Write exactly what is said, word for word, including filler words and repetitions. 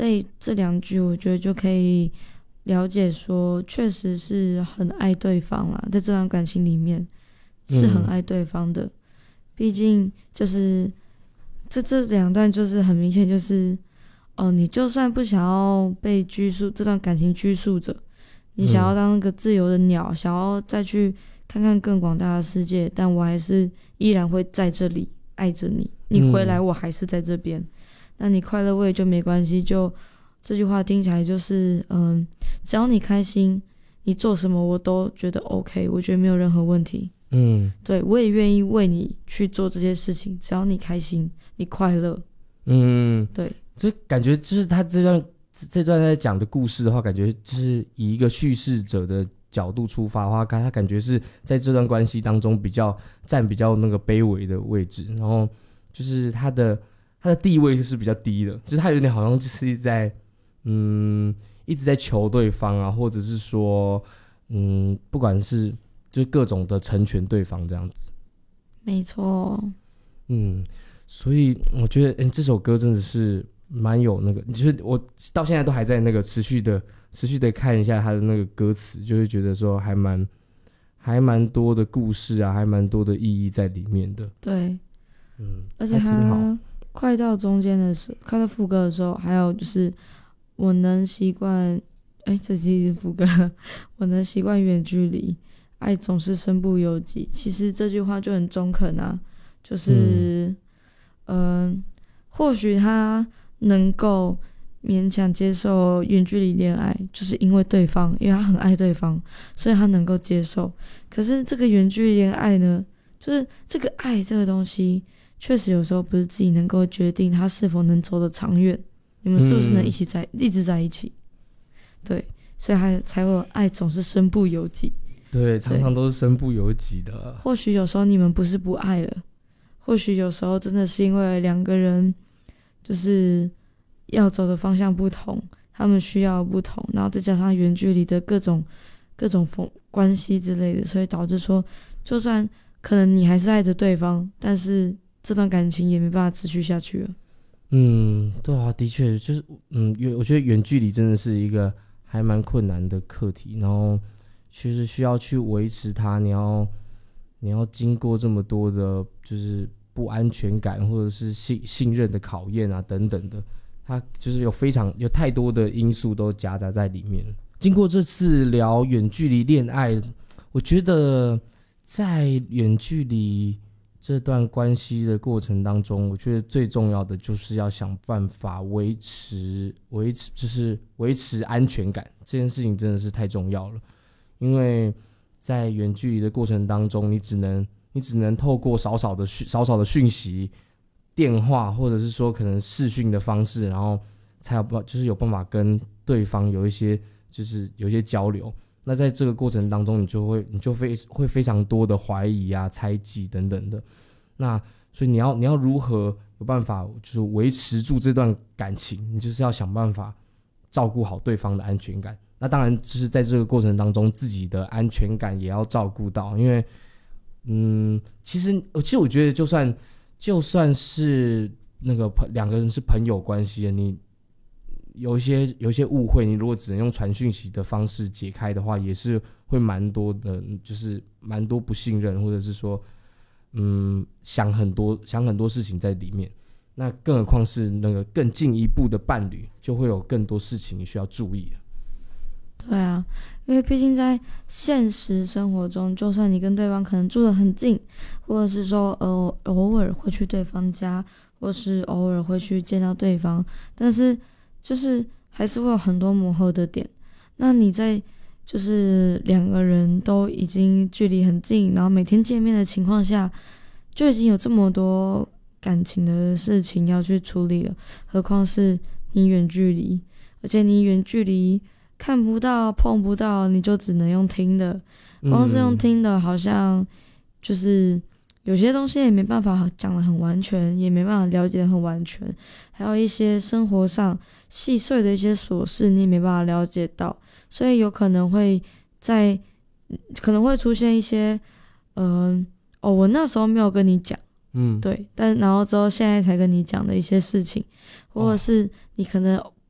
这这两句我觉得就可以了解说，确实是很爱对方啦，在这段感情里面是很爱对方的。毕、嗯、竟就是这这两段就是很明显就是哦，你就算不想要被拘束，这段感情拘束着，你想要当个自由的鸟、嗯、想要再去看看更广大的世界，但我还是依然会在这里爱着你，你回来我还是在这边、嗯、那你快乐我也就没关系。就这句话听起来就是嗯，只要你开心，你做什么我都觉得 OK， 我觉得没有任何问题。嗯，对，我也愿意为你去做这些事情，只要你开心你快乐。嗯，对， 所以感觉就是他这段这段在讲的故事的话，感觉就是以一个叙事者的角度出发的话，他感觉是在这段关系当中比较占比较那个卑微的位置，然后就是他的他的地位是比较低的，就是他有点好像就是一直在嗯一直在求对方啊，或者是说嗯不管是就是各种的成全对方这样子。 没错。 嗯，所以我觉得、欸、这首歌真的是蛮有那个，就是我到现在都还在那个持续的持续的看一下他的那个歌词，就会觉得说还蛮还蛮多的故事啊，还蛮多的意义在里面的。 对，嗯，而且他快到中间的时候，快到副歌的时候，还有就是我能习惯，哎，这是副歌，我能习惯远距离，爱总是身不由己。其实这句话就很中肯啊，就是嗯、呃，或许他能够勉强接受远距离恋爱，就是因为对方，因为他很爱对方，所以他能够接受。可是这个远距离恋爱呢，就是这个爱这个东西，确实有时候不是自己能够决定他是否能走得长远，你们是不是能一起在、嗯、一直在一起。对，所以他才会有爱总是身不由己。 对，常常都是身不由己的。 或许有时候你们不是不爱了，或许有时候真的是因为两个人就是要走的方向不同，他们需要不同，然后再加上远距离的各种各种关系之类的，所以导致说就算可能你还是爱着对方，但是这段感情也没办法持续下去了。 嗯，对啊，的确就是嗯，我觉得远距离真的是一个还蛮困难的课题，然后其实需要去维持它，你要你要经过这么多的就是不安全感或者是信信任的考验啊等等的，它就是有非常有太多的因素都夹杂在里面。经过这次聊远距离恋爱，我觉得在远距离这段关系的过程当中，我觉得最重要的就是要想办法维持维持就是维持安全感，这件事情真的是太重要了。因为在远距离的过程当中，你只能你只能透过少少的少少的讯息、电话或者是说可能视讯的方式，然后才有办就是有办法跟对方有一些就是有一些交流。那在这个过程当中，你就会你就非会非常多的怀疑啊、猜忌等等的。那所以你要你要如何有办法就是维持住这段感情？你就是要想办法照顾好对方的安全感。那当然就是在这个过程当中，自己的安全感也要照顾到，因为嗯，其实其实我觉得就算就算是那个两个人是朋友关系的，你有一些有一些误会，你如果只能用传讯息的方式解开的话，也是会蛮多的，就是蛮多不信任，或者是说嗯想很多想很多事情在里面。那更何况是那个更进一步的伴侣，就会有更多事情你需要注意了。 对啊，因为毕竟在现实生活中，就算你跟对方可能住得很近，或者是说呃偶尔会去对方家，或是偶尔会去见到对方，但是就是还是会有很多磨合的点。那你在就是两个人都已经距离很近，然后每天见面的情况下，就已经有这么多感情的事情要去处理了，何况是你远距离，而且你远距离看不到碰不到，你就只能用听的，光是用听的好像就是有些东西也没办法讲得很完全，也没办法了解得很完全，还有一些生活上细碎的一些琐事你也没办法了解到，所以有可能会在可能会出现一些嗯、呃、哦我那时候没有跟你讲，嗯，对，但然后之后现在才跟你讲的一些事情，或者是你可能